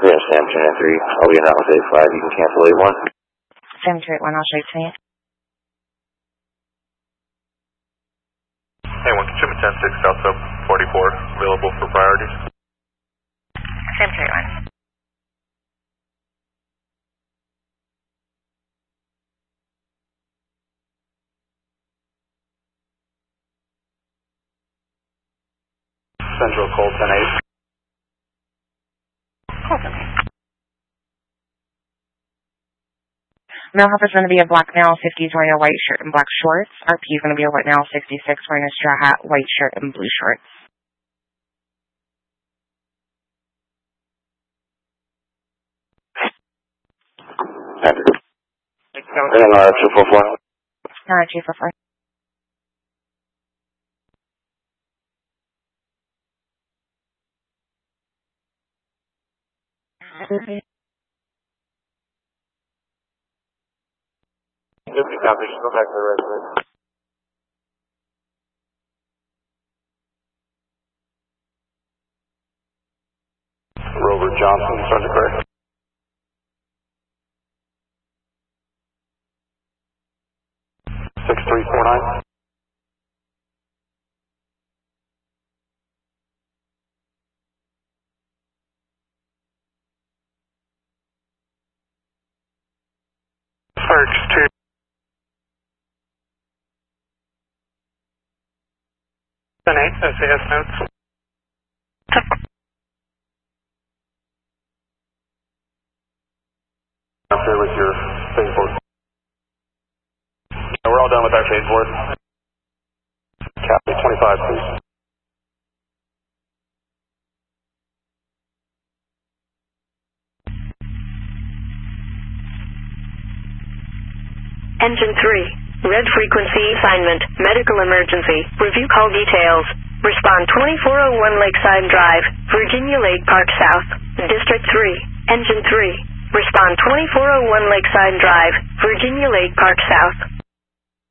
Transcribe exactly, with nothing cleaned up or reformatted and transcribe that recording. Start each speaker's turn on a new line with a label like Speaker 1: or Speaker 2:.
Speaker 1: Yeah, Sam two nine three. I'll be in out with A five. You can cancel A one.
Speaker 2: Sam two eight one, I'll show you tonight.
Speaker 3: Hey, one, can ship ten six South Sub forty-four, available for priorities.
Speaker 2: Sam two eight one.
Speaker 3: Central Cold ten eight.
Speaker 2: Cold ten eight. Male helper is going to be a black male, fifties, wearing a white shirt and black shorts. R P is going to be a white male, sixty-six, wearing a straw hat, white shirt, and blue shorts.
Speaker 1: And uh, two four four.
Speaker 2: Uh, two four four.
Speaker 1: fifty copy, just go back to the resident.
Speaker 3: Rover Johnson, Sergeant Gray. six three four nine. Search two. ten eight, S A S notes. I'm here with your phase board. Yeah, we're all done with our phase board. Copy, twenty-five, please.
Speaker 4: Engine three, red frequency assignment, medical emergency, review call details. Respond twenty-four oh one Lakeside Drive, Virginia Lake Park South, District three, Engine three. Respond twenty-four oh one Lakeside Drive, Virginia Lake Park South.